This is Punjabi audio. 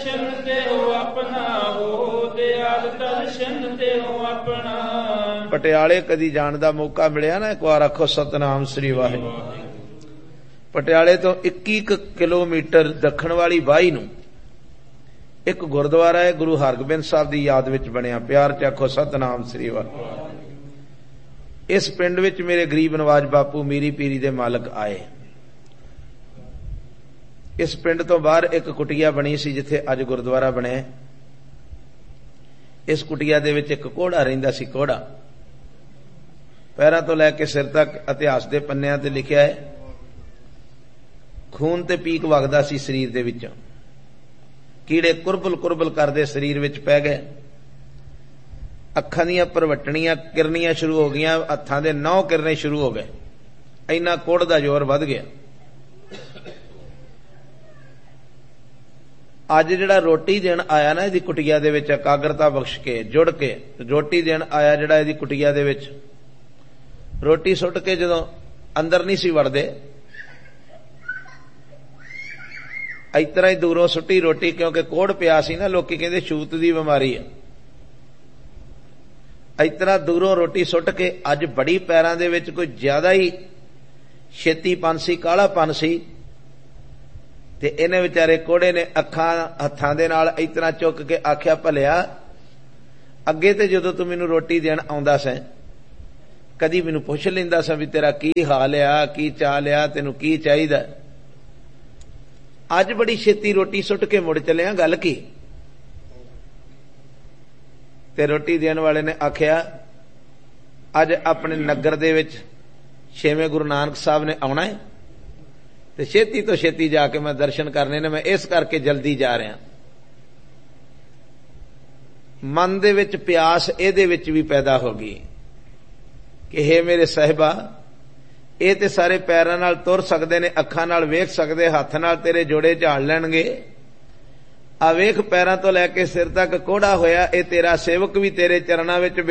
ਦਰਸ਼ਨ ਦੇਹੁ ਆਪਣਾ, ਹੋ ਦਿਆਲ ਦਰਸ਼ਨ ਦੇਹੁ ਆਪਣਾ। ਪਟਿਆਲੇ ਕਦੀ ਜਾਣ ਦਾ ਮੌਕਾ ਮਿਲਿਆ ਨਾ, ਇੱਕ ਵਾਰ ਆਖੋ ਸਤਨਾਮ ਸ੍ਰੀ ਵਾਹਿਗੁਰੂ। ਪਟਿਆਲੇ ਤੋਂ 21 ਕਿਲੋਮੀਟਰ ਦੱਖਣ ਵਾਲੀ ਬਾਈ ਨੂੰ ਇੱਕ ਗੁਰਦੁਆਰਾ ਹੈ, ਗੁਰੂ ਹਰਗੋਬਿੰਦ ਸਾਹਿਬ ਦੀ ਯਾਦ ਵਿੱਚ ਬਣਿਆ। ਪਿਆਰ ਚ ਆਖੋ ਸਤਨਾਮ ਸ੍ਰੀ ਵਾਹਿਗੁਰੂ। ਇਸ ਪਿੰਡ ਵਿੱਚ ਮੇਰੇ ਗਰੀਬ ਨਵਾਜ ਬਾਪੂ ਮੀਰੀ ਪੀਰੀ ਦੇ ਮਾਲਕ ਆਏ। ਇਸ ਪਿੰਡ ਤੋਂ ਬਾਹਰ ਇੱਕ ਕੁਟੀਆ ਬਣੀ ਸੀ ਜਿੱਥੇ ਅੱਜ ਗੁਰਦੁਆਰਾ ਬਣਿਆ। ਇਸ ਕੁਟੀਆ ਦੇ ਵਿੱਚ ਇੱਕ ਘੋੜਾ ਰਹਿੰਦਾ ਸੀ। ਘੋੜਾ ਪੈਰਾਂ ਤੋਂ ਲੈ ਕੇ ਸਿਰ ਤੱਕ ਇਤਿਹਾਸ ਦੇ ਪੰਨਿਆਂ ਤੇ ਲਿਖਿਆ ਹੈ, ਖੂਨ ਤੇ ਪੀਕ ਵਗਦਾ ਸੀ ਸਰੀਰ ਦੇ ਵਿੱਚੋਂ। ਕੀੜੇ ਕੁਰਬਲ ਕੁਰਬਲ ਕਰਦੇ ਸਰੀਰ ਵਿੱਚ ਪੈ ਗਏ। ਅੱਖਾਂ ਦੀਆਂ ਭਰਵੱਟਣੀਆਂ ਕਿਰਨੀਆਂ ਸ਼ੁਰੂ ਹੋ ਗਈਆਂ, ਹੱਥਾਂ ਦੇ ਨਹੁੰ ਕਿਰਨੇ ਸ਼ੁਰੂ ਹੋ ਗਏ। ਇੰਨਾ ਕੋੜ ਦਾ ਜ਼ੋਰ ਵੱਧ ਗਿਆ। ਅੱਜ ਜਿਹੜਾ ਰੋਟੀ ਦੇਣ ਆਇਆ ਨਾ ਇਹਦੀ ਕੁਟੀਆ ਦੇ ਵਿੱਚ, ਇਕਾਗਰਤਾ ਬਖਸ਼ ਕੇ ਜੁੜ ਕੇ ਰੋਟੀ ਦੇਣ ਆਇਆ ਜਿਹੜਾ ਇਹਦੀ ਕੁਟੀਆ ਦੇ ਵਿੱਚ, ਰੋਟੀ ਸੁੱਟ ਕੇ ਜਦੋਂ ਅੰਦਰ ਨਹੀਂ ਸੀ ਵੜਦੇ, ਇਸ ਤਰ੍ਹਾਂ ਹੀ ਦੂਰੋਂ ਸੁੱਟੀ ਰੋਟੀ, ਕਿਉਂਕਿ ਕੋੜ ਪਿਆ ਸੀ ਨਾ, ਲੋਕੀ ਕਹਿੰਦੇ ਛੂਤ ਦੀ ਬਿਮਾਰੀ ਹੈ। ਇਸ ਤਰ੍ਹਾਂ ਦੂਰੋਂ ਰੋਟੀ ਸੁੱਟ ਕੇ, ਅੱਜ ਬੜੀ ਪੈਰਾਂ ਦੇ ਵਿੱਚ ਕੋਈ ਜ਼ਿਆਦਾ ਹੀ ਛੇਤੀਪਨ ਸੀ, ਕਾਲਾਪਨ ਸੀ, ਤੇ ਇਹਨੇ ਵਿਚਾਰੇ ਕੋੜੇ ਨੇ ਅੱਖਾਂ ਹੱਥਾਂ ਦੇ ਨਾਲ ਇਸ ਤਰ੍ਹਾਂ ਚੁੱਕ ਕੇ ਆਖਿਆ, ਭਲਿਆ ਅੱਗੇ ਤੇ ਜਦੋਂ ਤੂੰ ਮੈਨੂੰ ਰੋਟੀ ਦੇਣ ਆਉਂਦਾ ਸੈਂ, ਕਦੀ ਮੈਨੂੰ ਪੁੱਛ ਲੈਂਦਾ ਸਾਂ ਵੀ ਤੇਰਾ ਕੀ ਹਾਲ ਆ, ਕੀ ਚਾਲ ਆ, ਤੈਨੂੰ ਕੀ ਚਾਹੀਦਾ। ਅੱਜ ਬੜੀ ਛੇਤੀ ਰੋਟੀ ਸੁੱਟ ਕੇ ਮੁੜ ਚਲਿਆ, ਗੱਲ ਕੀ? ਤੇ ਰੋਟੀ ਦੇਣ ਵਾਲੇ ਨੇ ਆਖਿਆ, ਅੱਜ ਆਪਣੇ ਨਗਰ ਦੇ ਵਿੱਚ 6ਵੇਂ ਗੁਰੂ ਨਾਨਕ ਸਾਹਿਬ ਨੇ ਆਉਣਾ ਹੈ ਤੇ ਛੇਤੀ ਤੋਂ ਛੇਤੀ ਜਾ ਕੇ ਮੈਂ ਦਰਸ਼ਨ ਕਰਨੇ ਨੇ, ਮੈਂ ਇਸ ਕਰਕੇ ਜਲਦੀ ਜਾ ਰਿਹਾ। ਮਨ ਦੇ ਵਿੱਚ ਪਿਆਸ ਇਹਦੇ ਵਿੱਚ ਵੀ ਪੈਦਾ ਹੋ ਗਈ ਕਿ ਹੇ ਮੇਰੇ ਸਾਹਿਬਾ, ਇਹ ਤੇ ਸਾਰੇ ਪੈਰਾਂ ਨਾਲ ਤੁਰ ਸਕਦੇ ਨੇ, ਅੱਖਾਂ ਨਾਲ ਵੇਖ ਸਕਦੇ, ਹੱਥ ਨਾਲ ਤੇਰੇ ਜੋੜੇ ਝਾੜ ਲੈਣਗੇ। ਆ ਵੇਖ ਪੈਰਾਂ ਤੋਂ ਲੈ ਕੇ ਸਿਰ ਤੱਕ ਕੋੜਾ ਹੋਇਆ, ਇਹ ਤੇਰਾ ਸੇਵਕ ਵੀ ਤੇਰੇ ਚਰਨਾਂ ਵਿੱਚ